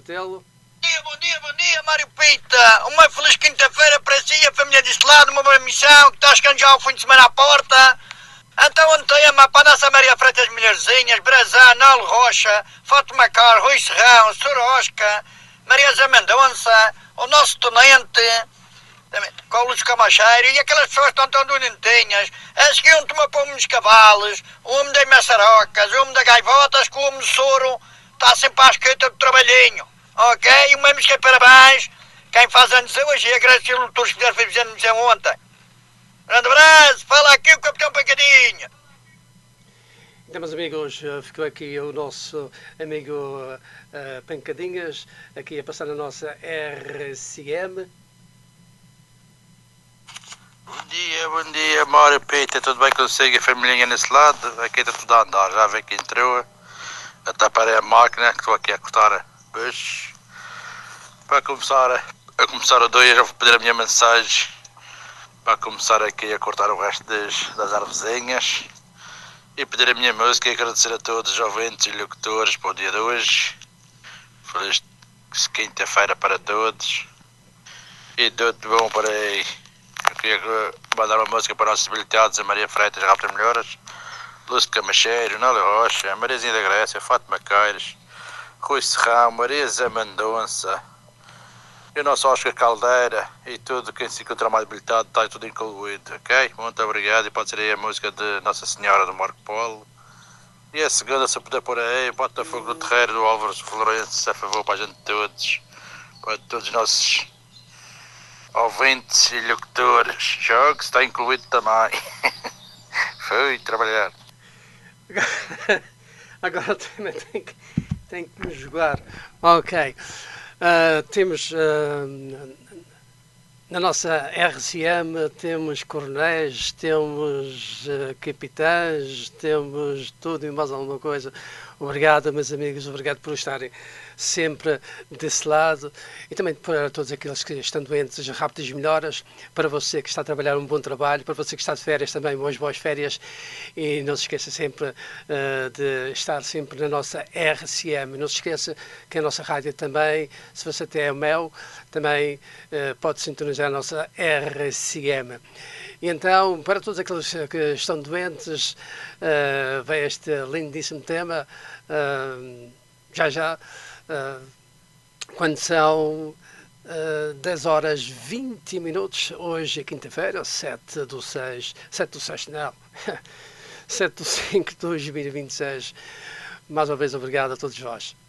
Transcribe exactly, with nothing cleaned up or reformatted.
Martelo. Bom dia, bom dia, bom dia, Mário Pita. Uma feliz quinta-feira para si e a família deste lado, uma boa missão, que está chegando já ao fim de semana à porta. Então ontem a mapa nossa Maria Freitas Milharzinhas, Brazán, Nalo Rocha, Fátima Car, Rui Serrão, Sorosca, Maria Zé Mendonça, o nosso tenente, com o Luís Camacheiro e aquelas pessoas que estão tão doentinhas. A seguir um toma para uns cavalos, um homem de maçarocas, um homem de gaivotas, com o homem de soro, está sempre à esquerda do trabalhinho. Ok? E uma música parabéns. Quem faz anos hoje e agradecer a todos que fizeram anos ontem. Grande abraço, fala aqui o Capitão Pancadinha. Então, meus amigos, ficou aqui o nosso amigo uh, Pancadinhas, aqui a passar na nossa R C M. Bom dia, bom dia, Mário Pita, tudo bem consigo? A família nesse lado, aqui está tudo a andar, já vê que entrou, até parei a máquina, que estou aqui a cortar bucho. Para começar a começar o dia, já vou pedir a minha mensagem, para começar aqui a cortar o resto das, das arvozinhas, e pedir a minha música e agradecer a todos os ouvintes e locutores para o dia de hoje. Feliz quinta-feira para todos, e tudo de bom para aí. Eu queria mandar uma música para os nossos habilitados, a Maria Freitas, Rápidas Melhoras, Lúcio Camacheiro, Nalo Rocha, Mariazinha da Grécia, Fátima Caires, Rui Serrão, Maria Zé Mendonça, e o nosso Oscar Caldeira, e tudo quem se encontra mais habilitado, está tudo incluído, ok? Muito obrigado, e pode ser aí a música de Nossa Senhora do Marco Polo. E a segunda, se puder por aí, Bota Fogo no Terreiro do Álvaro Florencio, se é favor para a gente todos, para todos os nossos ouvintes e locutores. Jogos está incluído também. Fui trabalhar. Agora também tem que, tem que me jogar. Ok. Uh, temos uh, na nossa R C M temos coronéis, temos uh, capitães, temos tudo e mais alguma coisa. Obrigado, meus amigos, obrigado por estarem sempre desse lado, e também para todos aqueles que estão doentes, rápidas melhoras, para você que está a trabalhar um bom trabalho, para você que está de férias também, boas, boas férias, e não se esqueça sempre uh, de estar sempre na nossa R C M. Não se esqueça que a nossa rádio também, se você tem o Mel, também uh, pode sintonizar a nossa R C M. E então, para todos aqueles que estão doentes, uh, vem este lindíssimo tema, uh, já já, uh, quando são uh, dez horas e vinte minutos, hoje é quinta-feira, sete do seis, sete do seis não, sete do cinco de dois mil e vinte e seis. Mais uma vez, obrigado a todos vós.